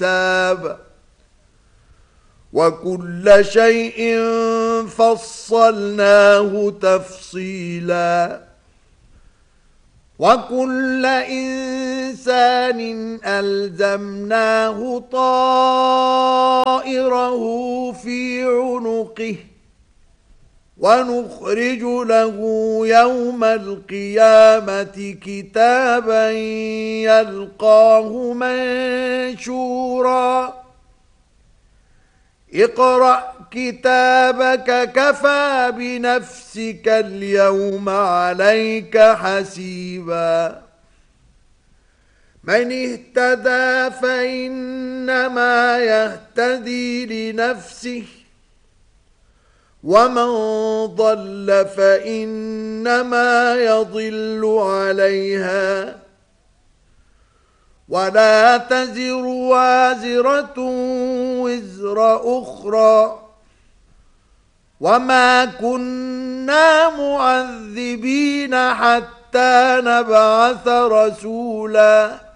حساب وكل شيء فصلناه تفصيلا وكل إنسان ألزمناه طائره في عنقه ونخرج له يوم القيامة كتابا يلقاه منشورا اقرأ كتابك كفى بنفسك اليوم عليك حسيبا من اهتدى فإنما يهتدي لنفسه ومن ضل فإنما يضل عليها ولا تزر وازرة وزر أخرى وما كنا معذبين حتى نبعث رسولا